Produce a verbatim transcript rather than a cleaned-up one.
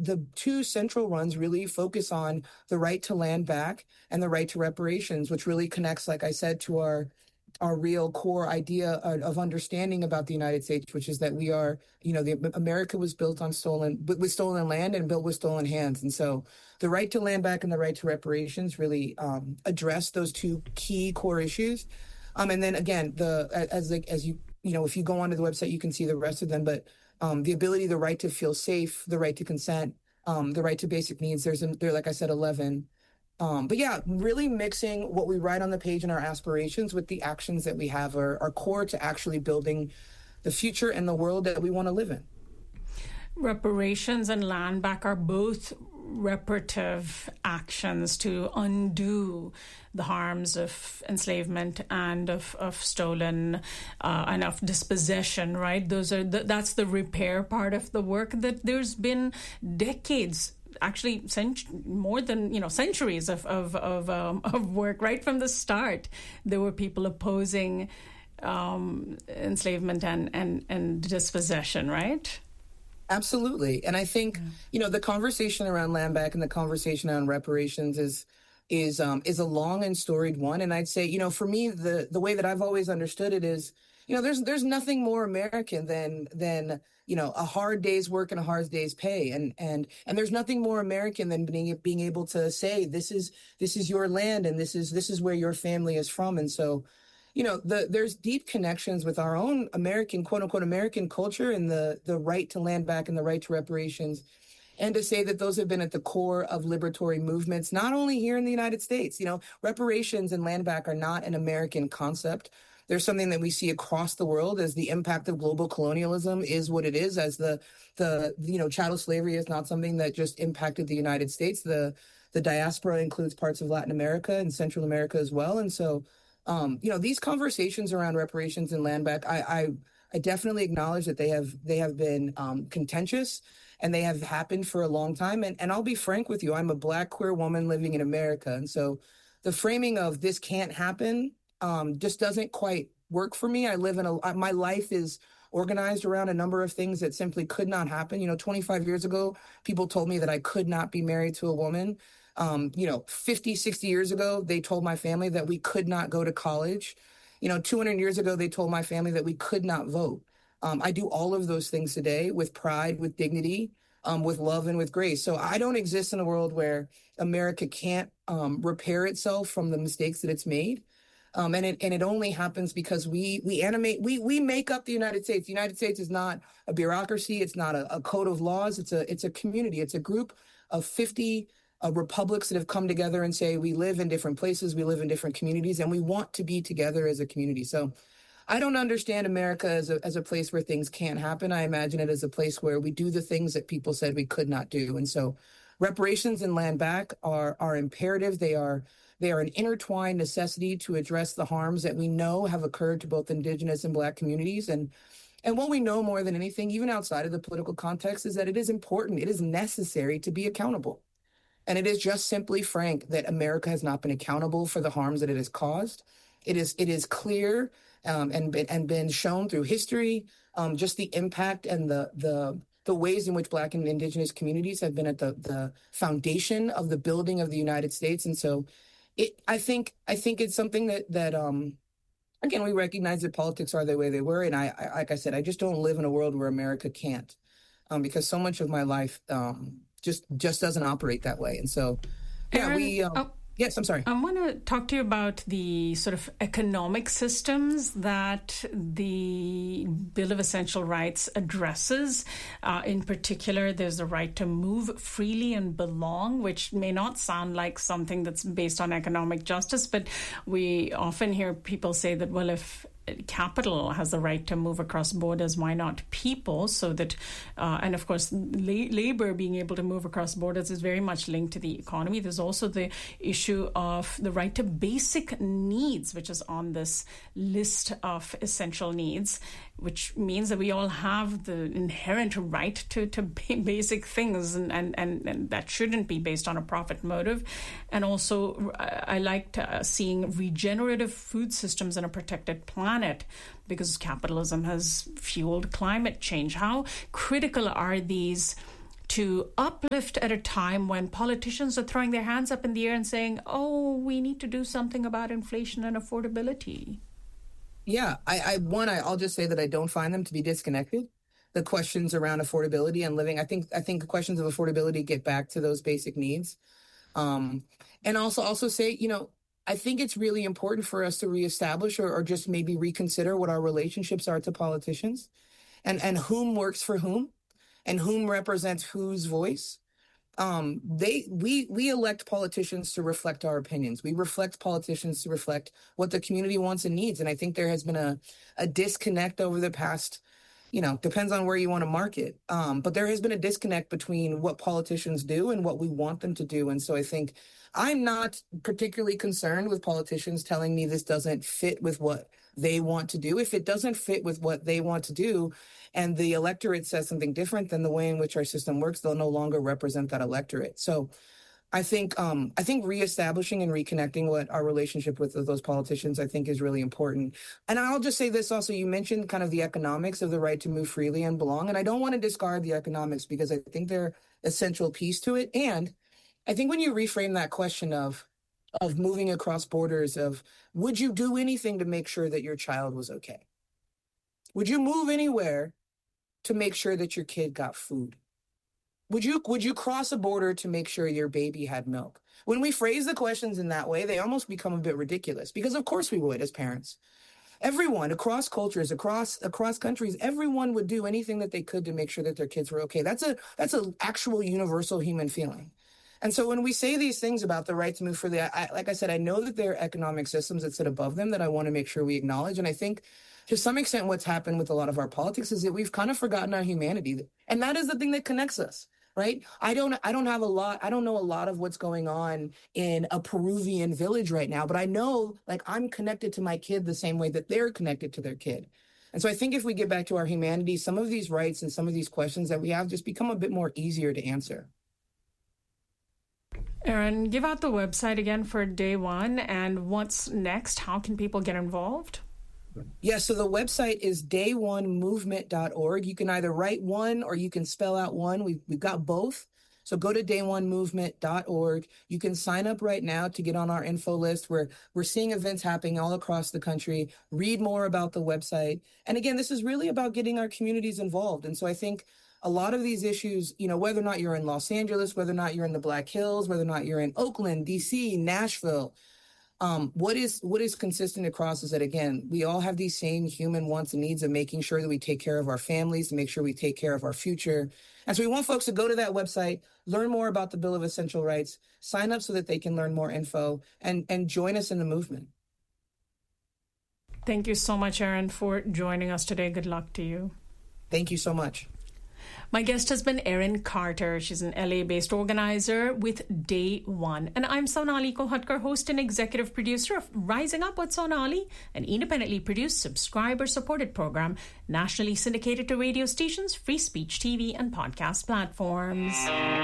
the two central ones really focus on the right to land back and the right to reparations, which really connects, like I said, to our our real core idea of, of understanding about the United States, which is that we are, you know, the America was built on stolen, with stolen land and built with stolen hands. And so the right to land back and the right to reparations really um, address those two key core issues. Um, and then again, the as like as you you know, if you go onto the website, you can see the rest of them. But um, the ability, the right to feel safe, the right to consent, um, the right to basic needs. There's there, like I said, eleven. Um, but yeah, really mixing what we write on the page and our aspirations with the actions that we have are, are core to actually building the future and the world that we want to live in. Reparations and land back are both reparative actions to undo the harms of enslavement and of, of stolen uh, and of dispossession, right? Those are the, that's the repair part of the work that there's been decades, actually cent- more than, you know, centuries of of of, um, of work. Right from the start, there were people opposing um, enslavement and, and, and dispossession, right? Absolutely. And I think, yeah. you know, the conversation around land back and the conversation around reparations is is um, is a long and storied one. And I'd say, you know, for me, the the way that I've always understood it is, you know, there's there's nothing more American than than, you know, a hard day's work and a hard day's pay. And and and there's nothing more American than being being able to say, this is this is your land and this is this is where your family is from. And so, you know, the, there's deep connections with our own American, quote unquote, American culture and the the right to land back and the right to reparations. And to say that those have been at the core of liberatory movements, not only here in the United States. You know, reparations and land back are not an American concept. There's something that we see across the world as the impact of global colonialism is what it is, as the, the you know, chattel slavery is not something that just impacted the United States. The, the diaspora includes parts of Latin America and Central America as well. And so, um, you know, these conversations around reparations and land back, I, I, I definitely acknowledge that they have they have been um, contentious. And they have happened for a long time. And, and I'll be frank with you, I'm a Black queer woman living in America. And so the framing of this can't happen um, just doesn't quite work for me. I live in a, my life is organized around a number of things that simply could not happen. You know, twenty-five years ago, people told me that I could not be married to a woman. Um, you know, fifty, sixty years ago, they told my family that we could not go to college. You know, two hundred years ago, they told my family that we could not vote. Um, I do all of those things today with pride, with dignity, um, with love, and with grace. So I don't exist in a world where America can't um, repair itself from the mistakes that it's made. Um, and it and it only happens because we we animate, we we make up the United States. The United States is not a bureaucracy. It's not a, a code of laws. It's a it's a community. It's a group of fifty uh, republics that have come together and say we live in different places, we live in different communities, and we want to be together as a community. So I don't understand America as a as a place where things can't happen. I imagine it as a place where we do the things that people said we could not do. And so reparations and land back are are imperative. They are they are an intertwined necessity to address the harms that we know have occurred to both Indigenous and Black communities. And and what we know more than anything, even outside of the political context, is that it is important, it is necessary to be accountable. And it is just simply frank that America has not been accountable for the harms that it has caused. It is it is clear um, and been and been shown through history, um, just the impact and the the the ways in which Black and Indigenous communities have been at the the foundation of the building of the United States. And so, it I think I think it's something that that um, again, we recognize that politics are the way they were, and I, I like I said, I just don't live in a world where America can't, um, because so much of my life um, just just doesn't operate that way. And so, yeah, Aaron, we. Um, oh. Yes, I'm sorry. I want to talk to you about the sort of economic systems that the Bill of Essential Rights addresses. Uh, in particular, there's the right to move freely and belong, which may not sound like something that's based on economic justice, but we often hear people say that, well, if capital has the right to move across borders, why not people? So that, uh, and of course, la- labor being able to move across borders is very much linked to the economy. There's also the issue of the right to basic needs, which is on this list of essential needs, which means that we all have the inherent right to, to basic things, and, and, and, and that shouldn't be based on a profit motive. And also, I liked uh, seeing regenerative food systems in a protected planet, because capitalism has fueled climate change. How critical are these to uplift at a time when politicians are throwing their hands up in the air and saying, oh, we need to do something about inflation and affordability? Yeah, I, I one, I, I'll just say that I don't find them to be disconnected. The questions around affordability and living, I think I think the questions of affordability get back to those basic needs. Um, and also also say, you know, I think it's really important for us to reestablish or, or just maybe reconsider what our relationships are to politicians and, and whom works for whom and whom represents whose voice. Um, they we we elect politicians to reflect our opinions. We reflect politicians to reflect what the community wants and needs. And I think there has been a, a disconnect over the past, you know, depends on where you want to mark it. Um, but there has been a disconnect between what politicians do and what we want them to do. And so I think I'm not particularly concerned with politicians telling me this doesn't fit with what they want to do. If it doesn't fit with what they want to do and the electorate says something different than the way in which our system works, they'll no longer represent that electorate. So I think um, I think reestablishing and reconnecting what our relationship with those politicians, I think, is really important. And I'll just say this also, you mentioned kind of the economics of the right to move freely and belong. And I don't want to discard the economics because I think they're an essential piece to it. And I think when you reframe that question of of moving across borders, of would you do anything to make sure that your child was okay? Would you move anywhere to make sure that your kid got food? Would you would you cross a border to make sure your baby had milk? When we phrase the questions in that way, they almost become a bit ridiculous because of course we would as parents. Everyone across cultures, across across countries, everyone would do anything that they could to make sure that their kids were okay. That's a that's an actual universal human feeling. And so when we say these things about the right to move freely, I, like I said, I know that there are economic systems that sit above them that I want to make sure we acknowledge. And I think to some extent what's happened with a lot of our politics is that we've kind of forgotten our humanity. And that is the thing that connects us. Right. I don't I don't have a lot. I don't know a lot of what's going on in a Peruvian village right now. But I know, like, I'm connected to my kid the same way that they're connected to their kid. And so I think if we get back to our humanity, some of these rights and some of these questions that we have just become a bit more easier to answer. Aaron, give out the website again for day one. And what's next? How can people get involved? Yeah, so the website is day one movement dot org. You can either write one or you can spell out one. We've, we've got both. So go to day one movement dot org. You can sign up right now to get on our info list where we're seeing events happening all across the country. Read more about the website. And again, this is really about getting our communities involved. And so I think a lot of these issues, you know, whether or not you're in Los Angeles, whether or not you're in the Black Hills, whether or not you're in Oakland, D C, Nashville, Um, what is what is consistent across is that, again, we all have these same human wants and needs of making sure that we take care of our families, to make sure we take care of our future. And so we want folks to go to that website, learn more about the Bill of Essential Rights, sign up so that they can learn more info and, and join us in the movement. Thank you so much, Aaron, for joining us today. Good luck to you. Thank you so much. My guest has been Erin Carter. She's an L A-based organizer with Day One. And I'm Sonali Kohatkar, host and executive producer of Rising Up with Sonali, an independently produced, subscriber-supported program nationally syndicated to radio stations, free speech T V, and podcast platforms.